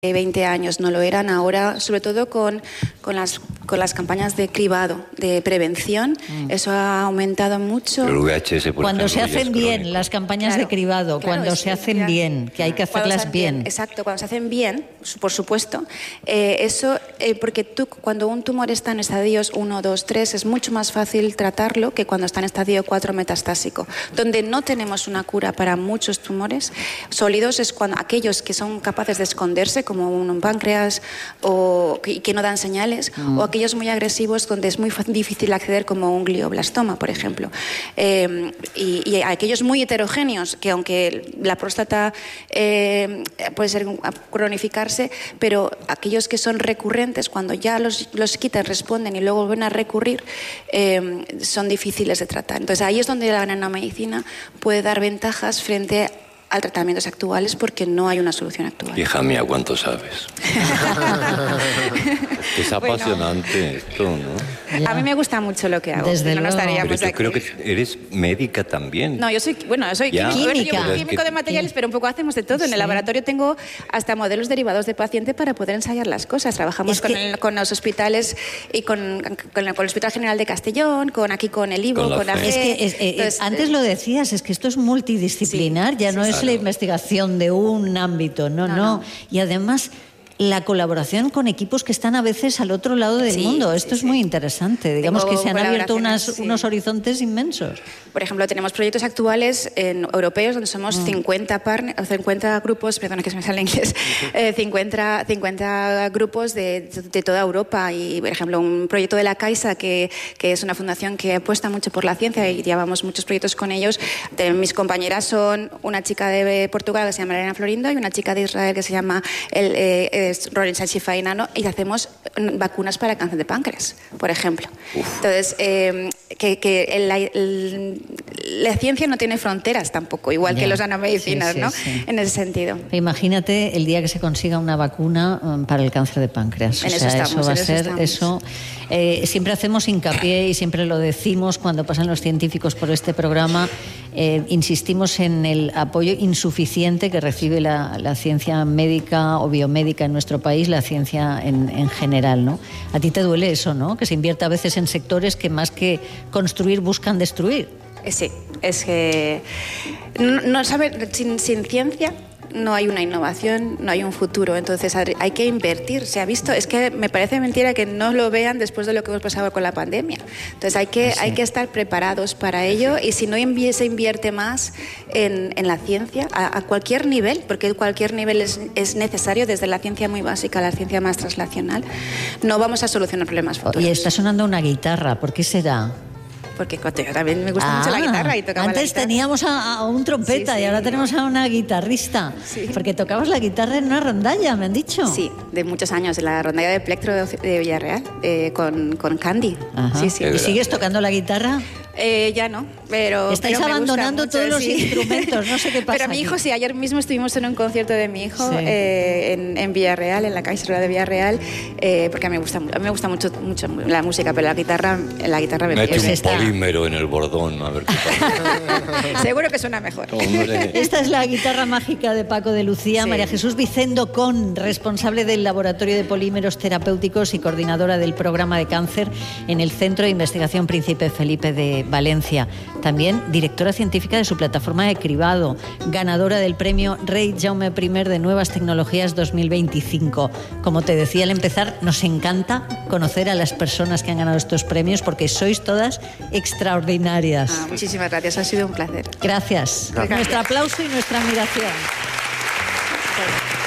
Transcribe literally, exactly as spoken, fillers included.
veinte años no lo eran, ahora sobre todo con, con, las, con las campañas de cribado, de prevención, mm. eso ha aumentado mucho. El V H S, por cuando ejemplo, se hacen bien crónico. Las campañas claro, de cribado, claro, cuando es, se hacen ya, bien, que hay que hacerlas bien. bien. Exacto, cuando se hacen bien, por supuesto, eh, eso, eh, porque tú, cuando un tumor está en estadios uno, dos, tres, es mucho más fácil tratarlo que cuando está en estadio cuatro metastásico, donde no tenemos una cura para muchos tumores sólidos, es cuando aquellos que son capaces de esconderse, como un páncreas, o que, que no dan señales, mm. o aquellos muy agresivos donde es muy difícil acceder, como un glioblastoma, por ejemplo. Eh, y, y aquellos muy heterogéneos, que aunque la próstata eh, puede ser cronificarse, pero aquellos que son recurrentes, cuando ya los, los quitan, responden y luego vuelven a recurrir, eh, son difíciles de tratar. Entonces ahí es donde la nanomedicina puede dar ventajas frente a a tratamientos actuales, porque no hay una solución actual. Hija mía, ¿cuánto sabes? Es apasionante, bueno, esto, ¿no? Ya. A mí me gusta mucho lo que hago. Desde no, no estaríamos pero yo aquí. creo que eres médica también. No, yo soy, bueno, yo soy química. Bueno, yo Química. químico de materiales, pero un poco hacemos de todo. Sí. En el laboratorio tengo hasta modelos derivados de paciente para poder ensayar las cosas. Trabajamos con, que... el, con los hospitales y con, con, el, con el Hospital General de Castellón, con aquí con el I V O, con, con la F E. Es que es, eh, Entonces, antes lo decías, es que esto es multidisciplinar, sí, ya no sí, es claro. la investigación de un ámbito, no, no, no. Y además la colaboración con equipos que están a veces al otro lado del sí, mundo. Esto sí, es sí. muy interesante. Digamos Tengo que se han abierto unas, sí. unos horizontes inmensos. Por ejemplo, tenemos proyectos actuales en europeos donde somos mm. cincuenta, partner, cincuenta grupos, perdona que se me sale en inglés, eh, cincuenta, cincuenta grupos de, de toda Europa. Y, por ejemplo, un proyecto de la Caixa, que, que es una fundación que apuesta mucho por la ciencia y llevamos muchos proyectos con ellos. De, mis compañeras son una chica de Portugal que se llama Elena Florindo y una chica de Israel que se llama el, eh, Rorin Shifa y Nano, y hacemos vacunas para cáncer de páncreas, por ejemplo. Uf. Entonces, eh, que, que la, el, la ciencia no tiene fronteras tampoco, igual yeah. que los nanomedicinas, sí, sí, ¿no? Sí. En ese sentido. Imagínate el día que se consiga una vacuna um, para el cáncer de páncreas. En o eso sea, estamos, eso va a eso ser estamos. eso. Eh, siempre hacemos hincapié y siempre lo decimos cuando pasan los científicos por este programa. Eh, insistimos en el apoyo insuficiente que recibe la, la ciencia médica o biomédica en nuestro país, la ciencia en, en general, ¿no? A ti te duele eso, ¿no? Que se invierta a veces en sectores que más que construir buscan destruir. Sí, es que no, no sabe, sin, sin ciencia no hay una innovación, no hay un futuro, entonces hay que invertir. Se ha visto, es que me parece mentira que no lo vean después de lo que hemos pasado con la pandemia. Entonces hay que, sí. hay que estar preparados para ello, y si no se invierte más en, en la ciencia, a, a cualquier nivel, porque cualquier nivel es, es necesario, desde la ciencia muy básica a la ciencia más translacional, no vamos a solucionar problemas futuros. Y está sonando una guitarra, ¿por qué será? Porque yo también me gusta ah, mucho la guitarra y tocaba antes la guitarra. Teníamos a, a un trompeta sí, sí, y ahora no. tenemos a una guitarrista. Sí. Porque tocabas la guitarra en una rondalla, me han dicho. Sí, de muchos años, en la rondalla de Plectro de Villarreal, eh, con, con Candy. Sí, sí. ¿Y sigues tocando la guitarra? Eh, ya no, pero... Estáis pero abandonando mucho, todos los sí. instrumentos, no sé qué pasa. Pero mi hijo aquí. sí, ayer mismo estuvimos en un concierto de mi hijo sí. eh, en, en Villarreal, en la Caixa de Villarreal, eh, porque a mí me gusta, a mí me gusta mucho, mucho la música, pero la guitarra, la guitarra me Mete un está... polímero en el bordón, a ver qué pasa. Seguro que suena mejor. Hombre. Esta es la guitarra mágica de Paco de Lucía. Sí. María Jesús Vicendo Con, responsable del Laboratorio de Polímeros Terapéuticos y coordinadora del programa de cáncer en el Centro de Investigación Príncipe Felipe de Valencia. También directora científica de su plataforma de cribado, ganadora del premio Rey Jaume I de Nuevas Tecnologías dos mil veinticinco. Como te decía al empezar, nos encanta conocer a las personas que han ganado estos premios porque sois todas extraordinarias. Ah, muchísimas gracias, ha sido un placer. Gracias. Gracias. Nuestro aplauso y nuestra admiración. Sí.